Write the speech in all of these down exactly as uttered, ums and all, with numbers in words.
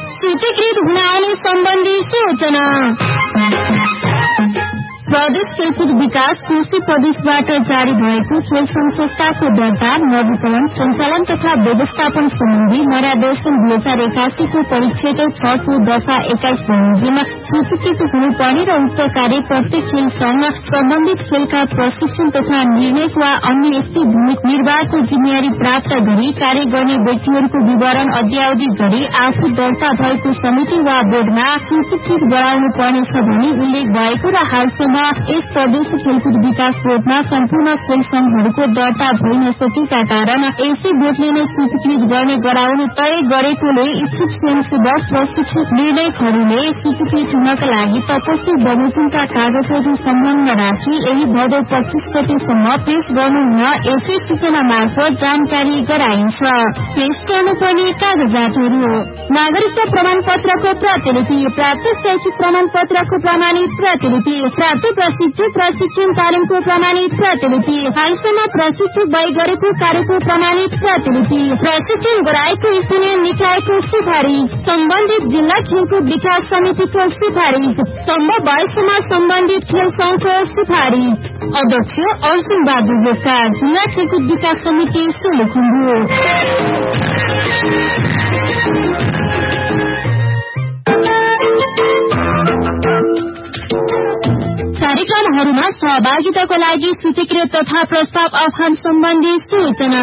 सूचीकृत हुन आउने सम्बन्धी सूचना। प्रदेश खेलकुद विकास कोशी प्रदेशबाट जारी भएको खेल संघ संस्थाको दर्ता, नवीकरण, सञ्चालन तथा व्यवस्थापन सम्बन्धी नरादर्शन दुई हजार एकासीको परिच्छेद छको दफा एक्काइस बमोजिम सूचीकृत हुनुपर्ने र उक्त कार्य प्रत्येक खेल संघ सम्बन्धित खेलका प्रशिक्षण तथा निर्णय वा अन्य यस्तै भूमिका निर्वाहको जिम्मेवारी प्राप्त गरी कार्य गर्ने व्यक्तिहरूको विवरण अद्यावधि गरी आफू दर्ता भएको समिति वा बोर्डमा सूचीकृत गराउनु पर्नेछ भनी उल्लेख भएको र हालसम्म यस प्रदेश खेलकुद विकास बोर्डमा सम्पूर्ण खेल संघहरूको दर्ता भइ नसकेका कारण यसै बोर्डले नै सूचीकृत गर्ने गराउने तय गरेकोले इच्छुक स्वयंसेवक प्रशिक्षक निर्णयकहरूले सूचीकृत हुनका लागि तपस्वी बमोजिमका कागजहरू संलग्न राखी यही भदौ पच्चीस गतेसम्म पेश गर्नु हुन यसै सूचना मार्फत जानकारी गराइन्छ। पेश गर्नुपर्ने कागजातहरू: नागरिकता प्रमाण पत्रको प्रतिलिपि, प्राप्त शैक्षिक प्रमाण पत्रको प्रमाणित प्रतिलिपि, प्राप्त प्रशिक्षक प्रशिक्षण तालिमको प्रमाणित प्रतिलिपि, हालसम्म प्रशिक्षक भई गरेको कार्यको प्रमाणित प्रतिलिपि, प्रशिक्षण गराएको स्थानीय निकायको सिफारिस, सम्बन्धित जिल्ला खेलकुद विकास समितिको सिफारिस, सम्भव भएसम्म सम्बन्धित खेल संघको सिफारिस। अध्यक्ष अर्जुन बहादुर बोका, जिल्ला खेलकुद विकास समिति सोलुखुम्बु। कार्यक्रमहरूमा सहभागिताको लागि सूचीकृत तथा प्रस्ताव आह्वान सम्बन्धी सूचना।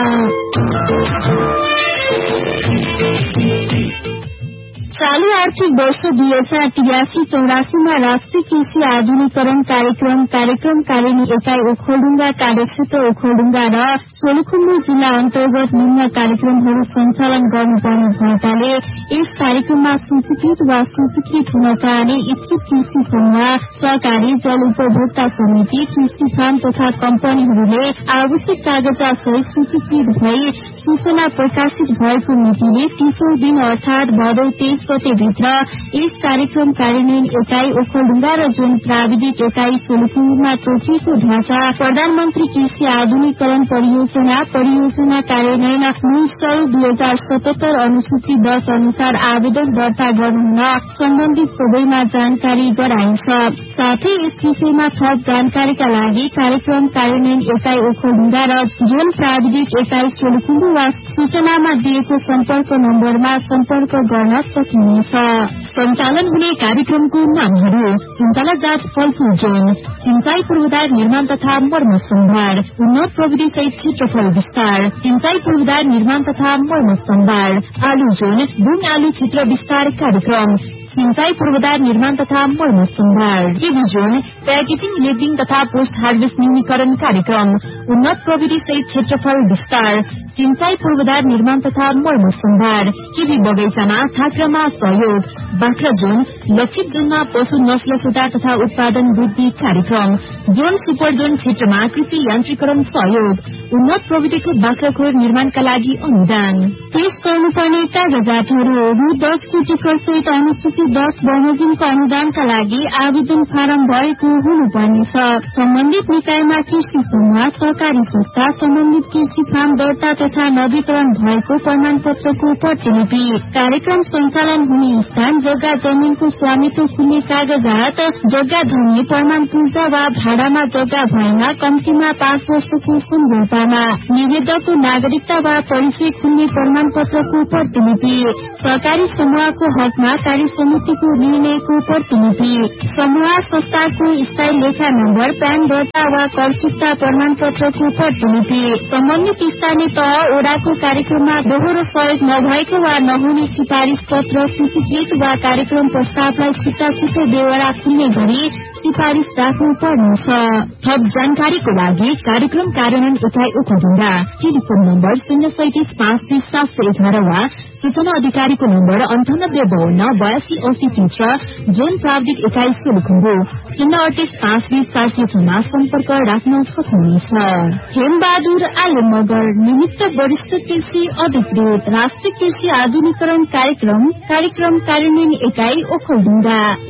चालू आर्थिक वर्ष दुई हजार तिरासी चौरासीमा राष्ट्रिय कृषि आधुनिकीकरण कार्यक्रम कार्यक्रम कारिणी एकाइ ओखलढुङ्गा, कार्यक्षेत्र ओखलढुङ्गा र सोलुखुम्बु जिल्ला अन्तर्गत निम्न कार्यक्रमहरू सञ्चालन गर्नुपर्ने भएकाले यस कार्यक्रममा सूचीकृत वा सूचीकृत हुन चाहने इच्छुक कृषि समूह, सहकारी, जल उपभोक्ता समिति, कृषि फार्म तथा कम्पनीहरूले आवश्यक कागजात सहित सूचीकृत भई सूचना प्रकाशित भएको मितिले तीसौं दिन अर्थात भदौ तेइस गतेभित्र यस कार्यक्रम कार्यान्वयन एकाइ ओखलढुङ्गा र जोन प्राविधिक एकाइ सोलुखुम्बुमा तोकिएको ढाँचा प्रधानमन्त्री कृषि आधुनिकीकरण परियोजना परियोजना कार्यान्वयन मूल दुई हजार सतहत्तर अनुसूची दश अनुसार आवेदन दर्ता गर्नुहुन सम्बन्धित सबैमा जानकारी गराइन्छ। साथै यस विषयमा थप जानकारीका लागि कार्यक्रम कार्यान्वयन एकाइ ओखलढुङ्गा र जोन प्राविधिक एकाइ सोलुखुम्बु वा सूचनामा दिएको सम्पर्क नम्बरमा सम्पर्क गर्न सकिन्छ। सञ्चालन हुने कार्यक्रमको नामहरू: सुन्तला जात फलफूल जोन, सिंचाई पूर्वाधार निर्माण तथा मर्म सम्भार, उन्नत प्रविधि सहित क्षेत्रफल विस्तार, सिंचाई पूर्वाधार निर्माण तथा मर्म सम्भार, आलु जोन, बुङ आलु क्षेत्र विस्तार कार्यक्रम, सिंचाई पूर्वाधार निर्माण तथा मर्म सम्भार, केबी जोन, प्याकेजिङ, लेबलिङ तथा पोस्ट हार्वेस्ट न्यूनीकरण कार्यक्रम, उन्नत प्रविधि सहित क्षेत्रफल विस्तार, सिंचाई पूर्वाधार निर्माण तथा मर्म सम्भार, केबी बगैंचामा थाक्रामा सहयोग, बाख्रा जोन, लक्षित जोनमा पशु नस्ल सुधार तथा उत्पादन वृद्धि कार्यक्रम, जोन सुपर जोन क्षेत्रमा कृषि यान्त्रिकरण सहयोग, उन्नत प्रविधिको बाख्राखोर निर्माणका लागि अनुदान। पेश गर्नुपर्ने कागजातहरू: रु दस कोटी सहित अनुसूची दस बमोजिमको अनुदानका लागि आवेदन फारम भएको हुनुपर्नेछ। सम्बन्धित निकायमा कृषि समूह, सहकारी संस्था, सम्बन्धित कृषि फार्म दर्ता तथा नवीकरण भएको प्रमाण पत्रको प्रतिलिपि, कार्यक्रम सञ्चालन हुने स्थान, जग्गा जमिनको स्वामित्व खुल्ने कागजात, जग्गा धनी प्रमाण पूर्जा वा भाडामा जग्गा भएमा कम्तीमा पाँच वर्षको सम्झौतामा, निवेदकको नागरिकता वा परिचय खुल्ने प्रमाण पत्रको प्रतिलिपि, सहकारी समूहको हकमा कार्य समितिको निर्णयको प्रतिलिपि, समूह संस्थाको स्थायी लेखा नम्बर, प्यान दर्ता वा कर सुक्ता प्रमाण पत्रको प्रतिलिपि, सम्बन्धित स्थानीय तह ओडाको कार्यक्रममा दोहोरो सहयोग नभएको वा नहुने सिफारिश पत्र, सूचीकृत वा कार्यक्रम प्रस्तावलाई छुट्टा छुट्टै बेहोरा खुल्ने गरी सिफारिश राख्नु पर्नेछ। थप जानकारीको लागि कार्यक्रम कार्यान्वयन एकाइ ओखलढुङ्गा, टेलिफोन नम्बर शून्य सैतिस पाँच तीस सात सय एघार वा सूचना अधिकारीको नम्बर अन्ठानब्बे बाहन्न बयासी अस्सी तीस र जोन प्राविधिक एकाइ सोलुखुम्बु शून्य अडतिस पाँच बीस चार सय छमा सम्पर्क राख्न सक्नुहुनेछ। हेमबहादुर आले मगर, निमित्त वरिष्ठ कृषि अधिकृत, राष्ट्रिय कृषि आधुनिकीकरण कार्यक्रम कार्यक्रम कार्यान्वयन एकाइ ओखलढुङ्गा।